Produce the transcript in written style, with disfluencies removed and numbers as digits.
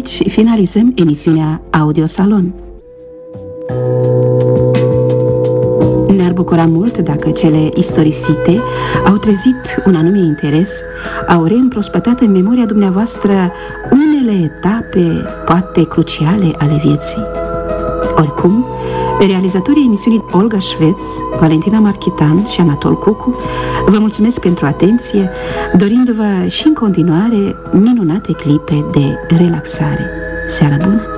aici finalizăm emisiunea Audiosalon. Ne-ar bucura mult dacă cele istorisite au trezit un anume interes, au reîmprospătat în memoria dumneavoastră unele etape, poate cruciale, ale vieții. Oricum, realizatorii emisiunii Olga Șveț, Valentina Marchitan și Anatol Cucu vă mulțumesc pentru atenție, dorindu-vă și în continuare minunate clipe de relaxare. Seară bună!